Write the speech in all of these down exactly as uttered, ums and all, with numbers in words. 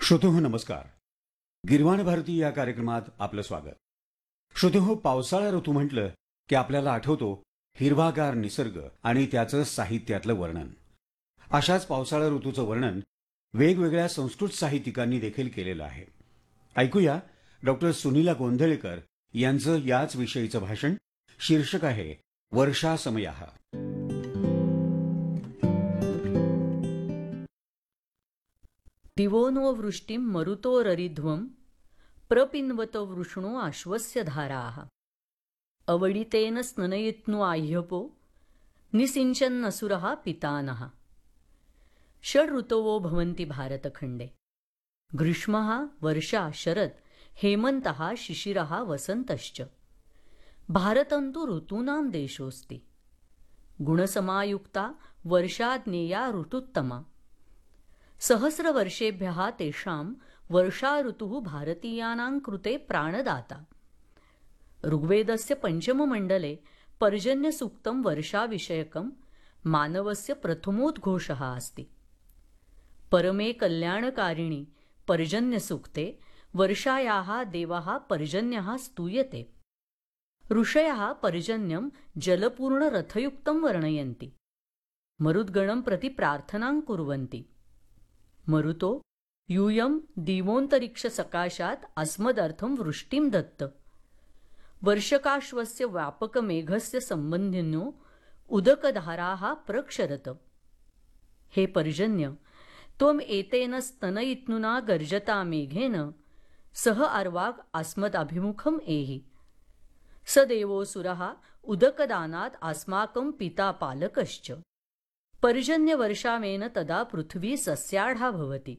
श्रोतेहो नमस्कार. गिरवाण भारती या कार्यक्रमात आपलं स्वागत. श्रोतेहो, पावसाळा ऋतू म्हटलं की आपल्याला आठवतो हिरवागार निसर्ग आणि त्याचं साहित्यातलं वर्णन. अशाच पावसाळा ऋतूचं वर्णन वेगवेगळ्या संस्कृत साहित्यिकांनी देखील केलेलं आहे. ऐकूया डॉक्टर सुनीला गोंधळेकर यांचं याच विषयीचं भाषण. शीर्षक आहे वर्षा समयः. दिवो नो वृष्टिं मरुतोररिध्वं प्रपिन्वतो वृष्णो आश्वस्य धाराः अवडितेन स्ननयित्नु आह्यपो निसिञ्चन्नसुरः पितानः. षड् ऋतवो भवन्ति भारतखण्डे. ग्रीष्मः, वर्षा, शरत्, हेमन्तः, शिशिरः, वसन्तश्च. भारतं तु ऋतूनां देशोऽस्ति. गुणसमायुक्ता वर्षा ज्ञेया ऋतुत्तमा. सहस्रवर्षेभ्यः तेषां वर्षा ऋतुः भारतीयानां कृते प्राणदाता. ऋग्वेदस्य पञ्चममण्डले पर्जन्यसूक्तं वर्षाविषयकं मानवस्य प्रथमोद्घोषः अस्ति. परमे कल्याणकारिणि पर्जन्यसूक्ते वर्षायाः देवः पर्जन्यः स्तूयते. ऋषयः पर्जन्यं जलपूर्णरथयुक्तं वर्णयन्ति. मरुद्गणं प्रति प्रार्थनां कुर्वन्ति. मरुतो यूयं दिवोऽन्तरिक्षसकाशात् अस्मदर्थं वृष्टिं दत्त. वर्षकाश्वस्य व्यापकमेघस्य सम्बन्धिनो उदकधाराः प्रक्षरत. हे पर्जन्य, त्वम् एतेन स्तनयित्नुना गर्जता मेघेन सह अर्वाक् अस्मदभिमुखम् एहि. स देवोऽसुरः उदकदानात् अस्माकं पिता पालकश्च. पर्जन्यवर्षावेन तदा पृथ्वी सस्याढा भवति.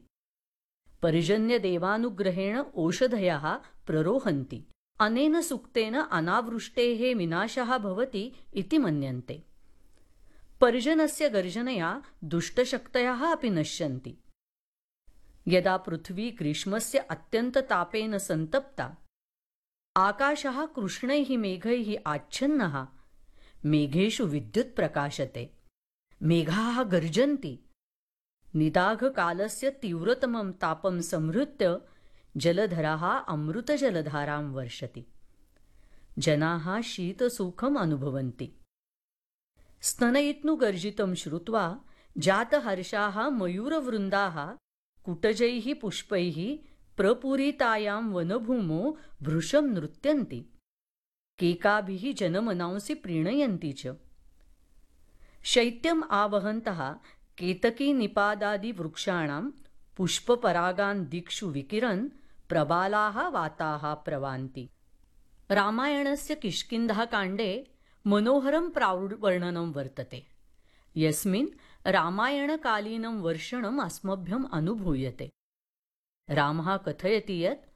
पर्जन्यदेवानुग्रहेण ओषधयः प्ररोहन्ति. अनेन सूक्तेन अनावृष्टेः विनाशः भवति इति मन्यन्ते. पर्जनस्य गर्जनया दुष्टशक्तयः अपि नश्यन्ति. यदा पृथ्वी ग्रीष्मस्य अत्यन्ततापेन सन्तप्ता, आकाशः कृष्णैः मेघैः आच्छन्नः, मेघेषु विद्युत् प्रकाशते. मेघाः गर्जन्ति. निदाघकालस्य तीव्रतमं तापं संहृत्य जलधरः अमृतजलधारां वर्षति. जनाः शीतसुखम् अनुभवन्ति. स्तनयित्नु गर्जितं श्रुत्वा जातहर्षाः मयूरवृन्दाः कुटजैः पुष्पैः प्रपूरितायां वनभूमौ भृशं नृत्यन्ति. केकाभिः जनमनांसि प्रीणयन्ति च. शैत्यम् आवहन्तः केतकीनिपादादिवृक्षाणां पुष्पपरागान् दिक्षु विकिरन् प्रबालाः वाताः प्रवान्ति. रामायणस्य किष्किन्धाकाण्डे मनोहरं प्रावर्णनं वर्तते, यस्मिन् रामायणकालीनं वर्षणम् अस्मभ्यम् अनुभूयते. रामः कथयति यत्